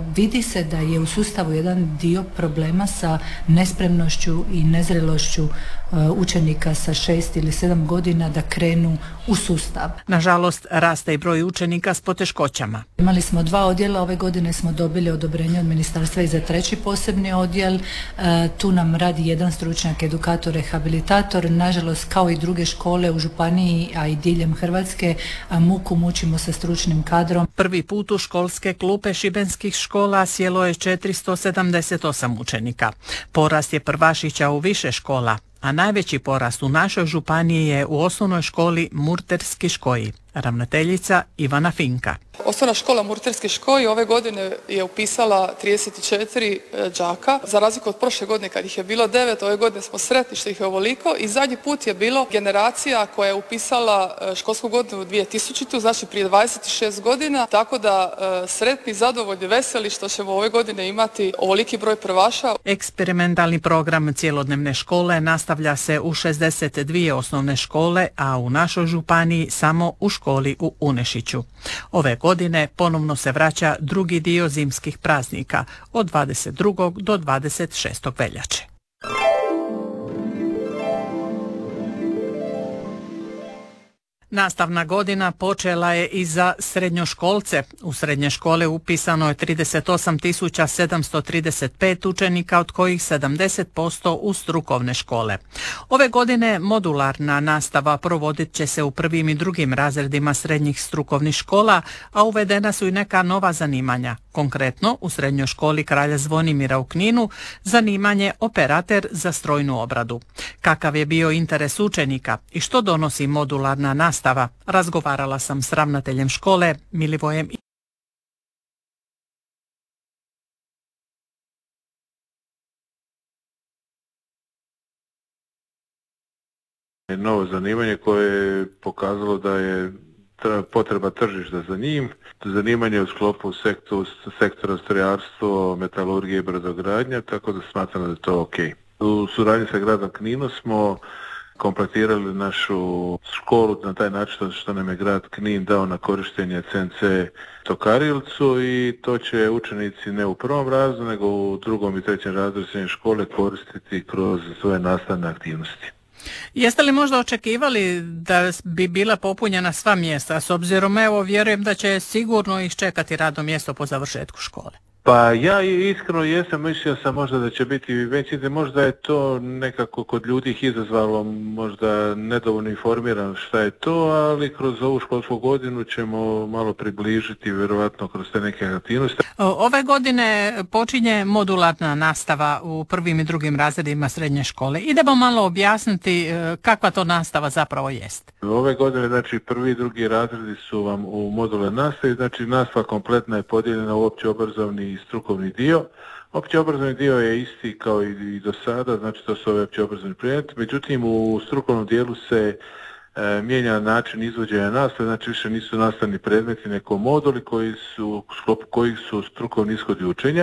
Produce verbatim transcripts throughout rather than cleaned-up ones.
vidi se da je u sustavu jedan dio problema sa nespremnošću i nezrelošću učenika sa šest ili sedam godina da krenu u sustav. Nažalost, raste i broj učenika s poteškoćama. Imali smo dva odjela, ove godine smo dobili odobrenje od ministarstva i za treći posebni odjel. Tu nam radi jedan stručnjak, edukator, rehabilitator. Nažalost, kao i druge škole u županiji, a i diljem Hrvatske, muku mučimo sa stručnim kadrom. Prvi put u školske klupe šibenskih škola sjelo je četiristo sedamdeset osam učenika. Porast je prvašića u više škola, a najveći porast u našoj županiji je u osnovnoj školi Murterski Škoji. Ravnateljica Ivana Finka. Osnovna škola Murterski Škoji ove godine je upisala trideset četiri đaka. Za razliku od prošle godine kad ih je bilo devet, ove godine smo sretni što ih je ovoliko i zadnji put je bilo generacija koja je upisala školsku godinu dvije tisuće, znači prije dvadeset šest godina, tako da sretni, zadovoljni, veseli što ćemo ove godine imati ovoliki broj prvaša. Eksperimentalni program cjelodnevne škole nastavlja se u šezdeset dvije osnovne škole, a u našoj županiji samo u školi u Unešiću. Ove godine ponovno se vraća drugi dio zimskih praznika od dvadeset drugog do dvadeset šestog veljače. Nastavna godina počela je i za srednjoškolce. U srednje škole upisano je trideset osam tisuća sedamsto trideset pet učenika, od kojih sedamdeset posto u strukovne škole. Ove godine modularna nastava provodit će se u prvim i drugim razredima srednjih strukovnih škola, a uvedena su i neka nova zanimanja. Konkretno, u srednjoj školi Kralja Zvonimira u Kninu zanimanje operater za strojnu obradu. Kakav je bio interes učenika i što donosi modularna nastava? Razgovarala sam s ravnateljem škole Milivojem. Novo zanimanje koje je pokazalo da je potreba tržišta za njim, zanimanje u sklopu sektora, sektora strojarstvo, metalurgije i brodogradnja, tako da smatram da je to ok. U suradnji sa gradom Kninom smo kompletirali našu školu na taj način što nam je grad Knin dao na korištenje C N C Tokarilcu i to će učenici ne u prvom razredu nego u drugom i trećem razredu srednje škole koristiti kroz svoje nastavne aktivnosti. Jeste li možda očekivali da bi bila popunjena sva mjesta, s obzirom, evo, vjerujem da će sigurno ih čekati radno mjesto po završetku škole? Pa ja iskreno jesam, mislio sam možda da će biti veći, možda je to nekako kod ljudi ih izazvalo, možda nedovoljno informiran šta je to, ali kroz ovu školsku godinu ćemo malo približiti, vjerovatno kroz te neke aktivnosti. Ove godine počinje modularna nastava u prvim i drugim razredima srednje škole. Idemo malo objasniti kakva to nastava zapravo jest. Ove godine, znači, prvi i drugi razredi su vam u modularnoj nastavi, znači nastava kompletna je podijeljena u opće obrazovni i strukovni dio. Opće obrazovni dio je isti kao i do sada, znači to su ove opće obrazovni predmeti, međutim u strukovnom dijelu se e, mijenja način izvođenja nastave, znači više nisu nastavni predmeti nego moduli koji su, u sklopu kojih su strukovni ishodi učenja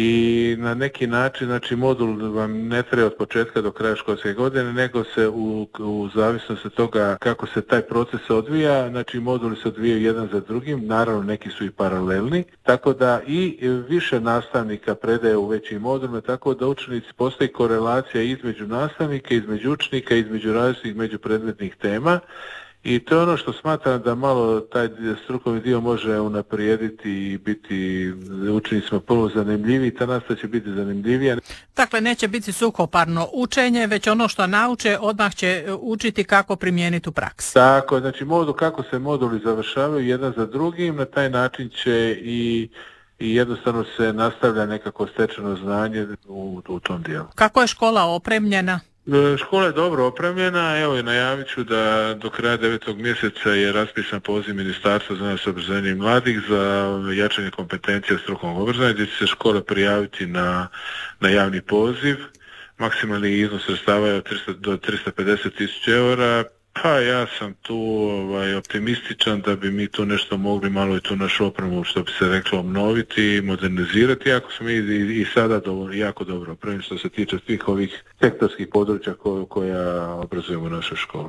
i na neki način, znači modul vam ne traje od početka do kraja školske godine, nego se u, u zavisnosti od toga kako se taj proces odvija, znači moduli se odvijaju jedan za drugim, naravno neki su i paralelni, tako da i više nastavnika predaje u većim modulima, tako da učenici postoji korelacija između nastavnika, između učenika, između različitih međupredmetnih tema. I to je ono što smatram da malo taj strukovni dio može unaprijediti i biti učenicima puno zanimljiviji, ta nastava će biti zanimljivija. Dakle, neće biti suhoparno učenje, već ono što nauče odmah će učiti kako primijeniti u praksi. Tako, znači modul, kako se moduli završavaju jedan za drugim, na taj način će i i jednostavno se nastavlja nekako stečeno znanje u, u tom dijelu. Kako je škola opremljena? Škola je dobro opremljena, evo i najavit ću da do kraja devetog mjeseca je raspisan poziv Ministarstva znanosti, obrazovanja i mladih za jačanje kompetencija strukovnog obrazovanja, gdje će se škole prijaviti na, na javni poziv. Maksimalni iznos sredstava je od tristo do tristo pedeset tisuća eura. Pa ja sam tu ovaj, optimističan da bi mi tu nešto mogli malo i tu našu opremu, što bi se reklo, obnoviti i modernizirati, iako smo mi i, i sada dovoljno, jako dobro opremljeni što se tiče svih ovih sektorskih područja ko, koja obrazujemo u našoj školi.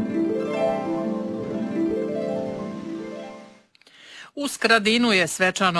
U Skradinu je svečano